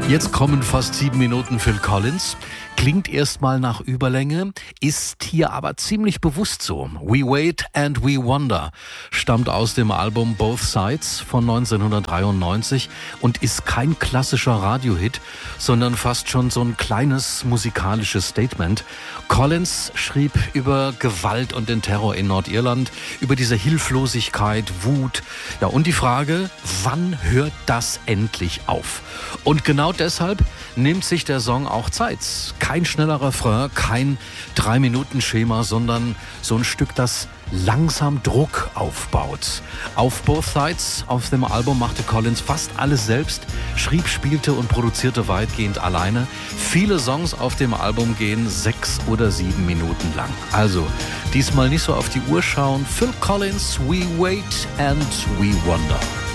Jetzt kommen fast 7 Minuten Phil Collins. Klingt erstmal nach Überlänge, ist hier aber ziemlich bewusst so. We Wait and We Wonder stammt aus dem Album Both Sides von 1993 und ist kein klassischer Radiohit, sondern fast schon so ein kleines musikalisches Statement. Collins schrieb über Gewalt und den Terror in Nordirland, über diese Hilflosigkeit, Wut, ja, und die Frage, wann hört das endlich auf? Und genau deshalb nimmt sich der Song auch Zeit. Kein schneller Refrain, kein 3-Minuten-Schema, sondern so ein Stück, das langsam Druck aufbaut. Auf Both Sides auf dem Album machte Collins fast alles selbst, schrieb, spielte und produzierte weitgehend alleine. Viele Songs auf dem Album gehen 6 oder 7 Minuten lang. Also, diesmal nicht so auf die Uhr schauen. Phil Collins, We Wait and We Wonder.